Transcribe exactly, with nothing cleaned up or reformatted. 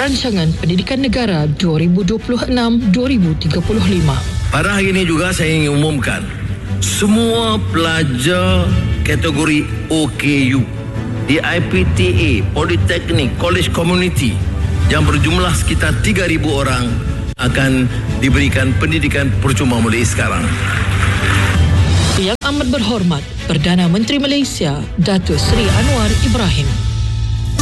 Rancangan Pendidikan Negara dua ribu dua puluh enam dua ribu tiga puluh lima. Pada hari ini juga saya ingin umumkan semua pelajar kategori O K U di I P T A, Politeknik, College Community yang berjumlah sekitar tiga ribu orang akan diberikan pendidikan percuma mulai sekarang. Yang amat berhormat Perdana Menteri Malaysia Datuk Seri Anwar Ibrahim